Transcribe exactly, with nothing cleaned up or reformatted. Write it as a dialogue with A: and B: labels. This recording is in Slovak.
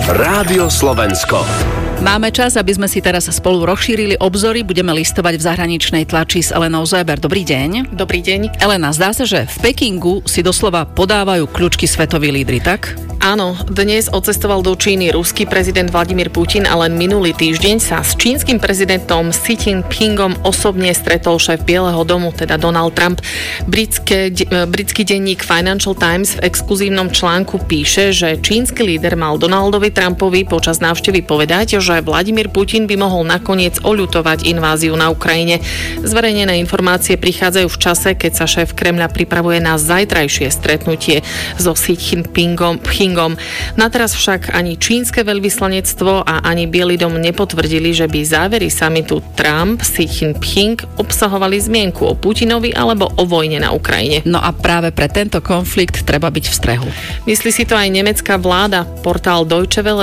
A: Rádio Slovensko.
B: Máme čas, aby sme si teraz spolu rozšírili obzory. Budeme listovať v zahraničnej tlači s Elenou Zoeber. Dobrý deň.
C: Dobrý deň.
B: Elena, zdá sa, že v Pekingu si doslova podávajú kľúčky svetoví lídri, tak?
C: Áno, dnes odcestoval do Číny ruský prezident Vladimír Putin a len minulý týždeň sa s čínskym prezidentom Xi Jinpingom osobne stretol šéf Bieleho domu, teda Donald Trump. Britské, britský denník Financial Times v exkluzívnom článku píše, že čínsky líder mal Donaldovi Trumpovi počas návštevy povedať, že Vladimír Putin by mohol nakoniec oľutovať inváziu na Ukrajine. Zverejnené informácie prichádzajú v čase, keď sa šéf Kremľa pripravuje na zajtrajšie stretnutie so Xi Jinpingom. Na teraz však ani čínske veľvyslanectvo a ani Biely dom nepotvrdili, že by závery samitu Trump-Xi Jinping obsahovali zmienku o Putinovi alebo o vojne na Ukrajine.
B: No a práve pre tento konflikt treba byť v strehu.
C: Myslí si to aj nemecká vláda. Portál Deutsche